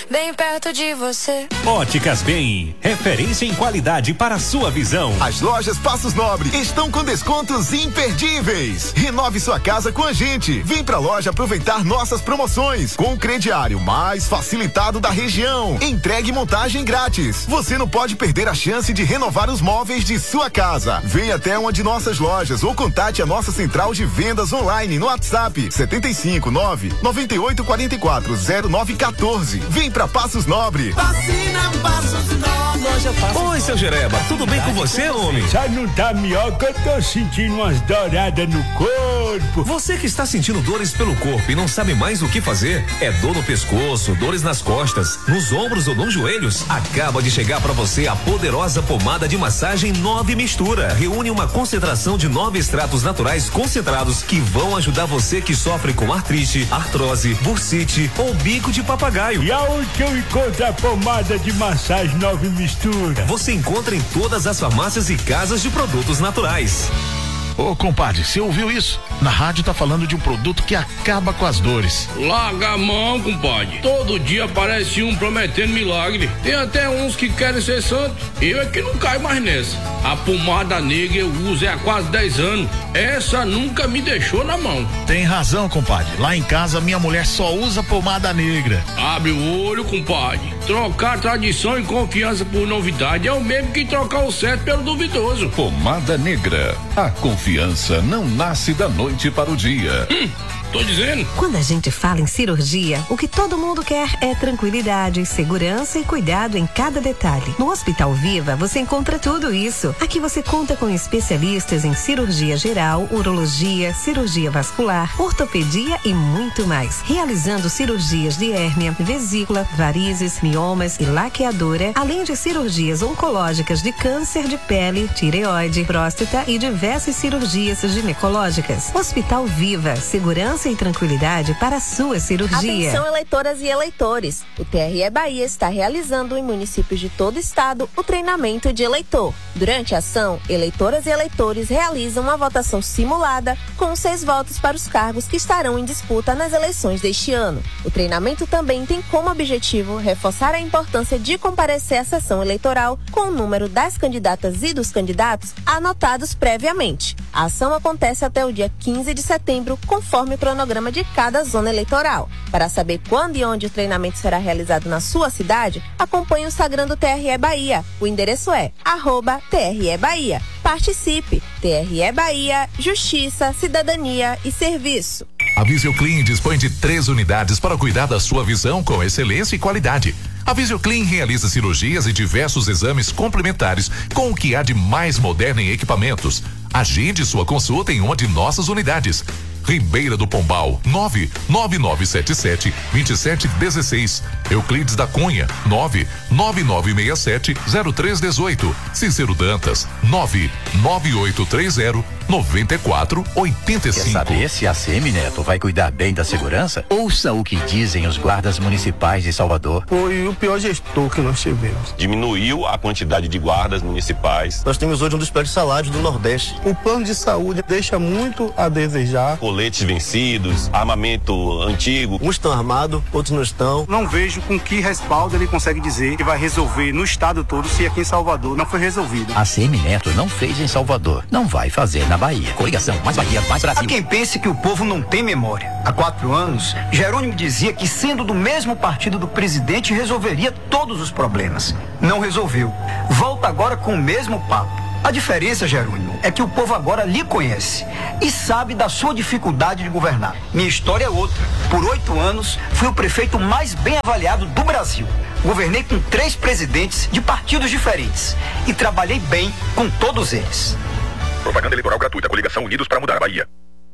bem perto de você. Óticas Bem, referência em qualidade para a sua visão. As lojas Passos Nobre estão com descontos imperdíveis. Renove sua casa com a gente. Vem pra loja aproveitar nossas promoções com o crediário mais facilitado da região. Entregue e montagem grátis. Você não pode perder a chance de renovar os móveis de sua casa. Venha até uma de nossas lojas ou contate a nossa central de vendas online no WhatsApp 75 9 98 44 0914. Vem pra Passos Nobre. Vacina Passos Nobre. Oi, seu Jereba, tudo bem com você, homem? Já não tá melhor que eu tô sentindo umas douradas no corpo. Você que está sentindo dores pelo corpo e não sabe mais o que fazer? É dor no pescoço, dores nas costas, nos ombros ou nos joelhos? Acaba de chegar para você a poderosa pomada de massagem 9 Mistura. Reúne uma concentração de 9 extratos naturais concentrados que vão ajudar você que sofre com artrite, artrose, bursite ou bico de papagaio. E aonde que eu encontro a pomada de massagem 9 Mistura? Você encontra em todas as farmácias e casas de produtos naturais. Ô, compadre, você ouviu isso? Na rádio tá falando de um produto que acaba com as dores. Larga a mão, compadre. Todo dia aparece um prometendo milagre. Tem até uns que querem ser santo. Eu é que não caio mais nessa. A pomada negra eu uso há quase 10 anos. Essa nunca me deixou na mão. Tem razão, compadre. Lá em casa minha mulher só usa pomada negra. Abre o olho, compadre. Trocar tradição e confiança por novidade é o mesmo que trocar o certo pelo duvidoso. Pomada negra. A confiança não nasce da noite para o dia. Tô dizendo. Quando a gente fala em cirurgia, o que todo mundo quer é tranquilidade, segurança e cuidado em cada detalhe. No Hospital Viva, você encontra tudo isso. Aqui você conta com especialistas em cirurgia geral, urologia, cirurgia vascular, ortopedia e muito mais. Realizando cirurgias de hérnia, vesícula, varizes, miomas e laqueadura, além de cirurgias oncológicas de câncer de pele, tireoide, próstata e diversas cirurgias ginecológicas. Hospital Viva, segurança e tranquilidade para a sua cirurgia. Atenção, eleitoras e eleitores. O TRE Bahia está realizando em municípios de todo o estado o treinamento de eleitor. Durante a ação, eleitoras e eleitores realizam uma votação simulada com 6 votos para os cargos que estarão em disputa nas eleições deste ano. O treinamento também tem como objetivo reforçar a importância de comparecer à sessão eleitoral com o número das candidatas e dos candidatos anotados previamente. A ação acontece até o dia 15 de setembro, conforme o cronograma de cada zona eleitoral. Para saber quando e onde o treinamento será realizado na sua cidade, acompanhe o Instagram do TRE Bahia. O endereço é @TRE Bahia. Participe! TRE Bahia, Justiça, Cidadania e Serviço. A Visioclean dispõe de 3 unidades para cuidar da sua visão com excelência e qualidade. A Visioclean realiza cirurgias e diversos exames complementares com o que há de mais moderno em equipamentos. Agende sua consulta em uma de nossas unidades. Ribeira do Pombal, 99977-2716. Euclides da Cunha, 99967-0318. Cícero Dantas, 99830-9485. Quer saber se a Semineto vai cuidar bem da segurança? Ouça o que dizem os guardas municipais de Salvador. Foi o pior gestor que nós tivemos. Diminuiu a quantidade de guardas municipais. Nós temos hoje um dos piores salários do Nordeste. O plano de saúde deixa muito a desejar. Coletes vencidos, armamento antigo. Uns estão armados, outros não estão. Não vejo com que respaldo ele consegue dizer que vai resolver no estado todo se aqui em Salvador não foi resolvido. A Semineto não fez em Salvador, não vai fazer na Bahia. Coligação, mais Bahia, mais Brasil. Há quem pense que o povo não tem memória. Há 4 anos, Jerônimo dizia que sendo do mesmo partido do presidente resolveria todos os problemas. Não resolveu. Volta agora com o mesmo papo. A diferença, Jerônimo, é que o povo agora lhe conhece e sabe da sua dificuldade de governar. Minha história é outra. Por 8 anos, fui o prefeito mais bem avaliado do Brasil. Governei com 3 presidentes de partidos diferentes e trabalhei bem com todos eles. Propaganda eleitoral gratuita. Coligação Unidos para Mudar a Bahia.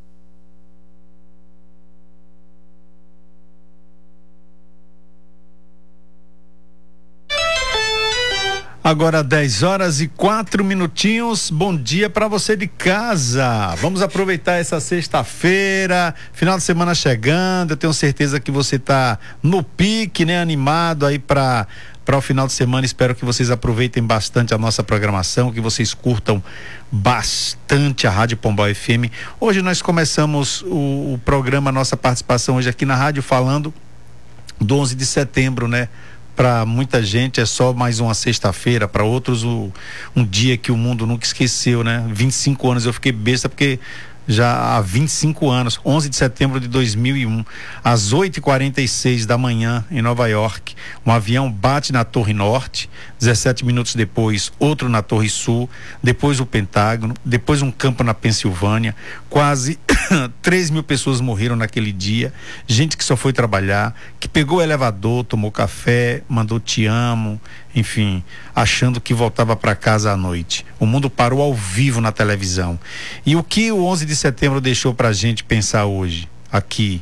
Agora 10h04. Bom dia para você de casa. Vamos aproveitar essa sexta-feira, final de semana chegando. Eu tenho certeza que você tá no pique, né? Animado aí para o final de semana. Espero que vocês aproveitem bastante a nossa programação, que vocês curtam bastante a Rádio Pombal FM. Hoje nós começamos o programa, nossa participação hoje aqui na rádio falando do 11 de setembro, né? Para muita gente é só mais uma sexta-feira, para outros um dia que o mundo nunca esqueceu, né? 25 anos, eu fiquei besta porque já há 25 anos, 11 de setembro de 2001, às 8h46 da manhã, em Nova York, um avião bate na Torre Norte, 17 minutos depois, outro na Torre Sul, depois o Pentágono, depois um campo na Pensilvânia. Quase 3 mil pessoas morreram naquele dia, gente que só foi trabalhar, que pegou o elevador, tomou café, mandou te amo, enfim, achando que voltava para casa à noite. O mundo parou ao vivo na televisão. E o que o 11 de setembro deixou pra gente pensar hoje, aqui,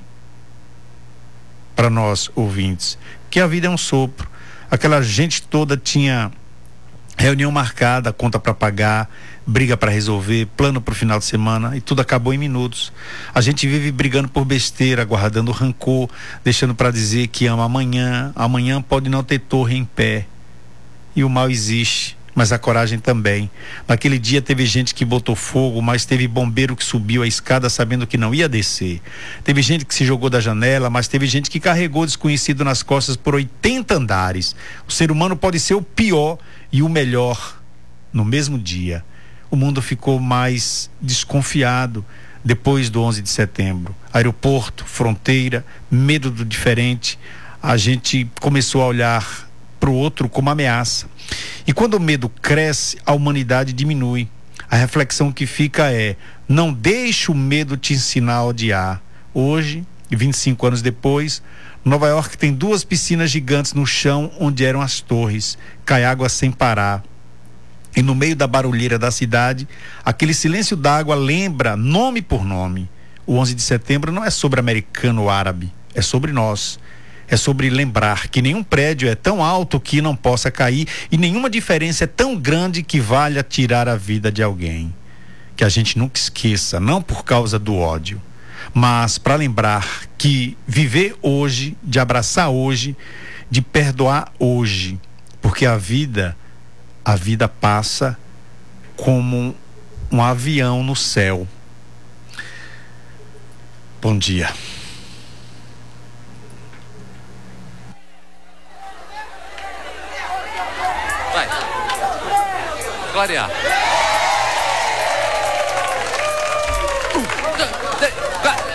para nós ouvintes? Que a vida é um sopro. Aquela gente toda tinha reunião marcada, conta para pagar, briga para resolver, plano pro final de semana, e tudo acabou em minutos. A gente vive brigando por besteira, guardando rancor, deixando para dizer que ama amanhã. Amanhã pode não ter torre em pé. E o mal existe, mas a coragem também. Naquele dia teve gente que botou fogo, mas teve bombeiro que subiu a escada sabendo que não ia descer. Teve gente que se jogou da janela, mas teve gente que carregou desconhecido nas costas por 80 andares. O ser humano pode ser o pior e o melhor no mesmo dia. O mundo ficou mais desconfiado depois do 11 de setembro. Aeroporto, fronteira, medo do diferente. A gente começou a olhar para o outro como ameaça. E quando o medo cresce, a humanidade diminui. A reflexão que fica é: não deixe o medo te ensinar a odiar. Hoje, 25 anos depois, Nova York tem 2 piscinas gigantes no chão onde eram as torres. Cai água sem parar. E no meio da barulheira da cidade, aquele silêncio d'água lembra nome por nome. O 11 de setembro não é sobre americano ou árabe, é sobre nós. É sobre lembrar que nenhum prédio é tão alto que não possa cair e nenhuma diferença é tão grande que valha tirar a vida de alguém. Que a gente nunca esqueça, não por causa do ódio, mas para lembrar que viver hoje, de abraçar hoje, de perdoar hoje, porque a vida passa como um avião no céu. Bom dia. Vai. Glória. 1, 2, 3, 4.